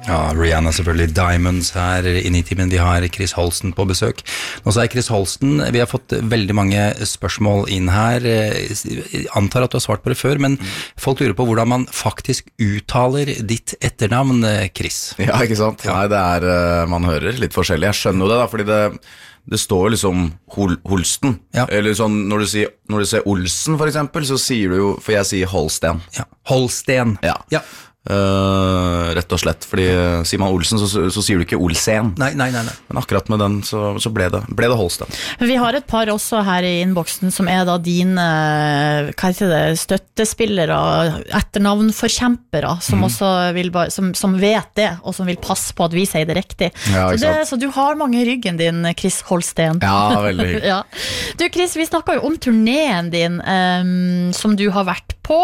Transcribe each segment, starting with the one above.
Ja, Rihanna selvfølgelig, Diamonds her inne i timen, vi har Chris Holsten på besøk. Nå så Chris Holsten, vi har fått veldig mange spørsmål inn her, antar at du har svart på det før, men folk lurer på hvordan man faktisk uttaler ditt etternavn, Chris. Ja, ikke sant? Ja. Nei, det man hører litt forskjellig. Jeg skjønner jo det da, fordi det står jo liksom Holsten. Ja. Eller sånn, når du sier Olsen for eksempel, så sier du jo, for jeg sier Holsten. Ja, Holsten. Ja. Rett og slett, fordi sier man Olsen så sier du ikke Olsen. Nei. Men akkurat med den så ble det Holsten. Vi har et par også her i innboksen som da dine, hva heter det, støttespillere, etternavnforkjempere, som også vil, som vet det, og som vil passe på at vi sier det riktig. Ja, så du har mange i ryggen din, Chris Holsten. Ja, veldig hyggelig. Ja. Du Chris, vi snakket jo om turneen din som du har vært på.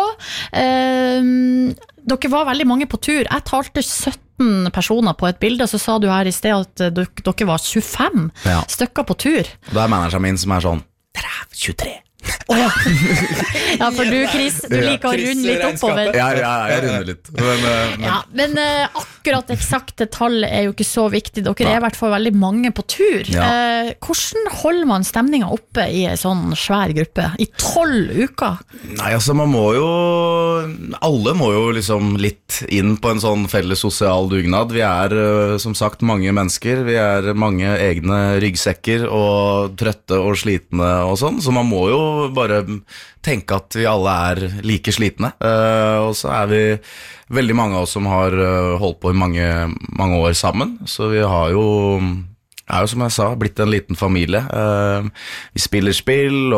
Dere var veldig mange på tur. Jeg talte 17 personer på et bilde, så sa du her i sted at dere var 25 stykker på tur. Og det manageren min som sånn, dere 23. Oh, ja. Ja, for du Chris, du liker å runde litt oppover. Ja, jeg runder litt. Men akkurat eksakte tall jo ikke så viktig. Dere i hvert fall veldig mange på tur. Hvordan holder man stemningen oppe i en sånn svær gruppe i 12 uker? Nei, altså alle må jo liksom litt inn på en sånn felles sosial dugnad. Vi som sagt mange mennesker. Vi mange egne ryggsekker og trøtte og slitne og sånn, så man må jo bare tenke at vi alle like slitne, og så vi veldig mange av oss som har holdt på i mange år sammen, så vi har jo som jeg sa, blitt en liten familie. Vi spiller spill,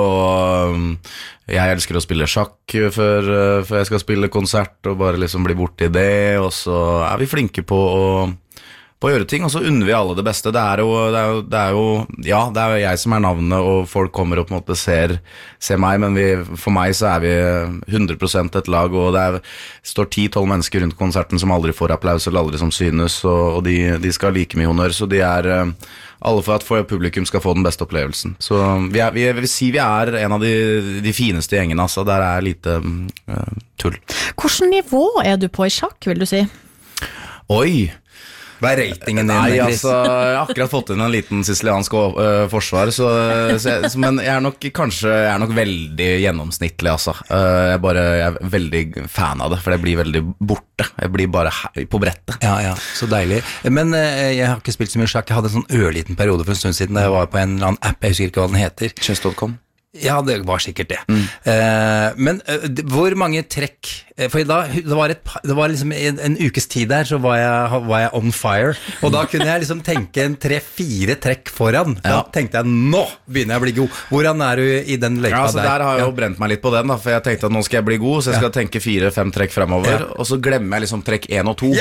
og jeg elsker å spille sjakk før jeg skal spille konsert, og bare liksom bli borte i det, og så vi flinke på å gjøre ting, og så unner vi alle det beste. Det er jo jeg som navnet, og folk kommer og på en måte ser meg, men for meg så vi 100% et lag, og det står 10-12 mennesker rundt konserten som aldri får applaus, eller aldri som synes, og de skal ha like mye honnør, så de alle for at publikum skal få den beste opplevelsen. Så jeg vil si vi en av de fineste gjengene, altså. Der lite tull. Hvordan nivå du på i sjakk, vil du si? Oi! Hva ratingen din, Chris? Chris? Altså, jeg har akkurat fått inn en liten siciliansk forsvar, men jeg nok veldig gjennomsnittlig, altså. Jeg veldig fan av det, for jeg blir veldig borte. Jeg blir bare på brettet. Ja, så deilig. Men jeg har ikke spilt så mye sjakk. Jeg hadde en sånn ørliten periode for en stund siden da jeg var på en eller annen app, jeg husker ikke hva den heter. Chess.com. Ja, det var sikkert det. Men hvor mange trekk? For det var liksom en ukes tid der, så var jeg on fire. Og da kunne jeg liksom tenke 3-4 trekk foran. Da tenkte jeg, nå begynner jeg å bli god. Hvordan du i den løypa der? Der har jeg jo brent meg litt på den, da, for jeg tenkte at nå skal jeg bli god, så jeg skal tenke 4-5 trekk fremover, og så glemmer jeg liksom trekk 1 og 2.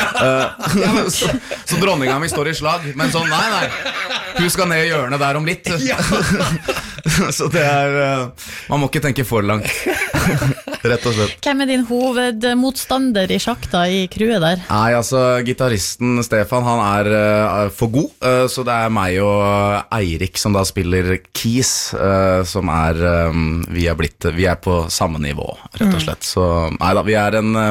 Så dronninga mi står i slag, men sånn, nei, hun skal ned i hjørnet der om litt. Så det man må ikke tenke for langt. Rett og slett. Hvem din hovedmotstander i sjakk da, i crewet der? Nei, altså, gitaristen Stefan, han for god, så det meg og Eirik som da spiller keys, som vi på samme nivå, rett og slett. Så nei da, vi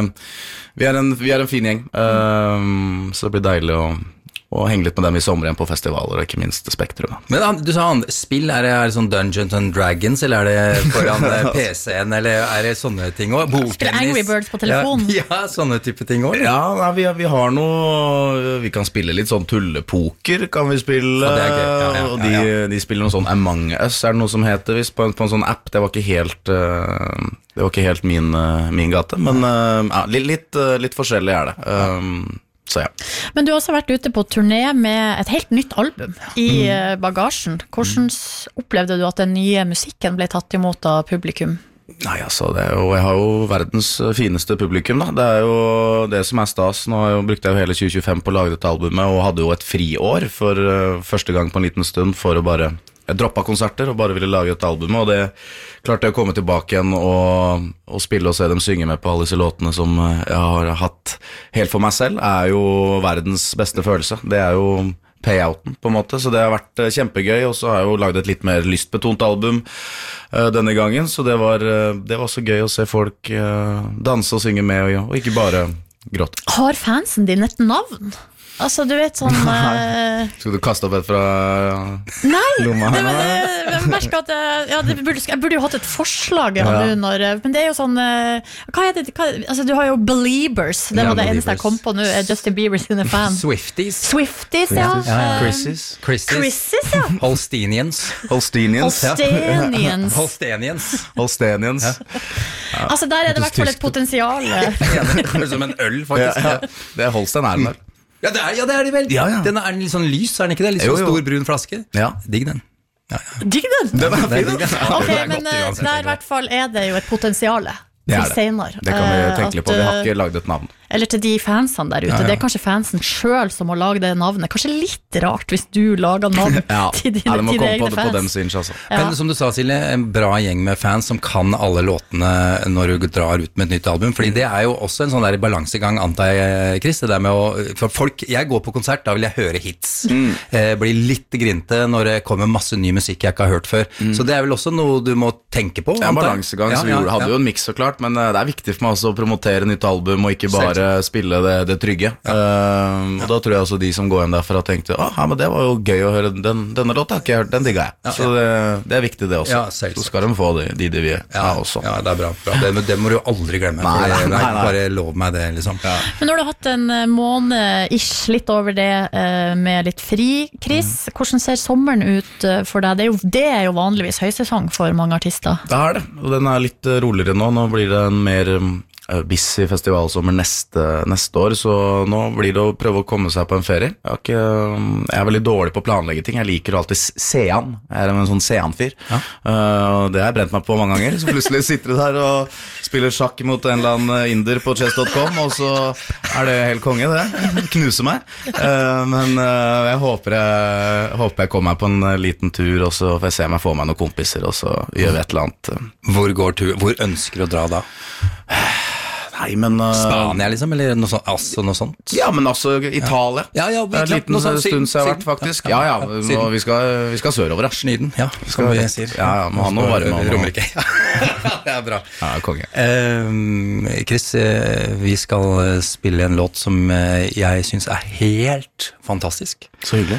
en fin gjeng, så det blir deilig og henge litt med dem i sommer igjen på festivaler, og ikke minst Spektrum. Men du sa spill, det sånn Dungeons and Dragons, eller det foran PC-en, eller det sånne ting også? Spiller Angry Birds på telefonen? Ja, sånne type ting også? Ja, vi har noe, vi kan spille litt sånn tullepoker, kan vi spille, og de spiller noe sånn Among Us, det noe som heter, på en sånn app, det var ikke helt min gate, men litt forskjellig det. Så ja. Men du har også vært ute på turné med et helt nytt album i bagasjen. Hvordan opplevde du at den nye musikken ble tatt imot av publikum? Nei, altså, jeg har jo verdens fineste publikum da. Det jo det som stas. Nå brukte jeg jo hele 2025 på å lage dette albumet, og hadde jo et friår for første gang på en liten stund for å bare jeg droppet konserter og bare ville lage et album, og det klarte jeg å komme tilbake igjen og spille og se dem synge med på alle disse låtene som jeg har hatt helt for meg selv, jo verdens beste følelse. Det jo payouten på en måte, så det har vært kjempegøy, og så har jeg jo laget et litt mer lystbetont album denne gangen, så det var også gøy å se folk danse og synge med, og ikke bare gråte. Har fansen din et navn? Altså, du vet sånn Skal du kaste opp et fra Nei, lomma? jeg merker at jeg burde jo hatt et forslag men det er jo sånn hva er det, altså du har jo Beliebers, det var det eneste jeg kom på nå, Justin Bieber sine fans. Swifties, ja. Chris's, ja. Holstenians. Altså der er det i hvert fall et potensial. Som en øl, faktisk. Det er Holstein er den der. Ja, det er det vel. Den er litt sånn lys, er den ikke det? Litt sånn stor brun flaske. Digg den. Digg den? Den er fin. Ok, men der i hvert fall er det jo et potensiale. Det kan vi tenke litt på, vi har ikke laget et navn. Eller til de fansene der ute. Det er kanskje fansen selv som må lage det navnet. Kanskje litt rart hvis du lager navn til dine egne fans. På dem synes, altså. Men som du sa, Silje, en bra gjeng med fans som kan alle låtene når du drar ut med et nytt album. Fordi det er jo også en sånn der balansegang, antar jeg, Chris. Det der med for folk, jeg går på konsert, da vil jeg høre hits. Blir litt grinte når det kommer masse ny musikk jeg ikke har hørt før. Så det er vel også noe du må tenke på, antar jeg. En balansegang, så vi hadde jo en mix så klart, men det er viktig for meg også å promotere nytt album og ikke bare spille det trygge. Og da tror jeg også de som går hjem derfra tenkte, men det var jo gøy å høre, denne låta har ikke jeg hørt, den digger jeg. Så det er viktig det også. Så skal de få de vil også. Ja, det er bra. Det må du jo aldri glemme. Nei. Bare lov meg det, liksom. Men når du har hatt en måned-ish, litt over det, med litt fri, Chris, hvordan ser sommeren ut for deg? Det er jo vanligvis høysesong for mange artister. Det er det, og den er litt roligere nå. Nå blir det en mer busy festivalsommer neste år, så nå blir det å prøve å komme seg på en ferie. Jeg er veldig dårlig på å planlegge ting. Jeg liker alltid sean. Jeg er en sånn sean-fyr. Og det har jeg brent meg på mange ganger. Så plutselig sitter du der og spiller sjakk mot en eller annen inder på chess.com, og så er det helt konge, det. Knuser meg. Men jeg håper jeg kommer meg på en liten tur, og så får jeg se om jeg får meg noen kompiser, og så gjør vi et eller annet. Hvor ønsker du å dra da? Nei, men Spania liksom, eller noe sånt? Ja, men altså Italia. Det er en liten stund siden jeg har vært, faktisk. Vi skal sørover, Snyden, som vi sier. Må ha noe varme. Romerike. Det er bra. Konge. Chris, vi skal spille en låt som jeg synes er helt fantastisk. Så hyggelig.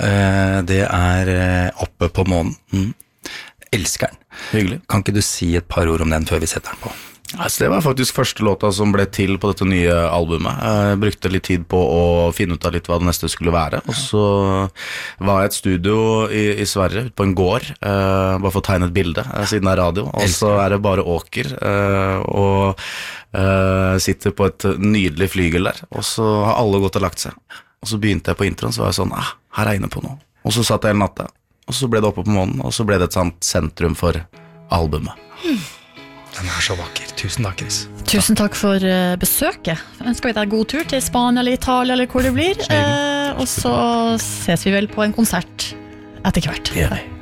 Det er Oppe på månen. Elsker den. Hyggelig. Kan ikke du si et par ord om den før vi setter den på? Altså, det var faktisk første låta som ble til på dette nye albumet. Jeg brukte litt tid på å finne ut av litt hva det neste skulle være. Og så var jeg i et studio i Sverige, ute på en gård, bare for å tegne et bilde, siden det er radio. Og så er det bare åker, og sitter på et nydelig flygel der. Og så har alle gått og lagt seg. Og så begynte jeg på introen, så var jeg sånn, her er jeg inne på noe. Og så satt jeg hele natta, og så ble det Oppe på månen, og så ble det et sånt sentrum for albumet. Den er så vakker. Tusen takk, Chris. Tusen takk for besøket. Ønsker vi deg god tur til Spania eller Italia eller hvor det blir. Og så ses vi vel på en konsert etter hvert.